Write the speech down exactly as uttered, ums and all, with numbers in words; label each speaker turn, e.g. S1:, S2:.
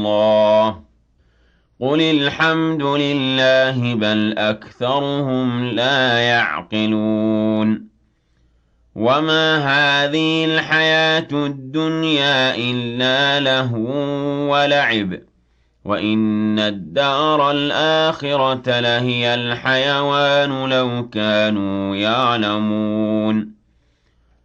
S1: اللَّهِ قُلِ الْحَمْدُ لِلَّهِ بَلْ أَكْثَرُهُمْ لَا يَعْقِلُونَ وَمَا هَٰذِهِ الْحَيَاةُ الدُّنْيَا إِلَّا لَهْوٌ وَلَعِبٌ ۚ وَإِنَّ الدَّارَ الْآخِرَةَ لَهِيَ الْحَيَوَانُ لَوْ كَانُوا يَعْلَمُونَ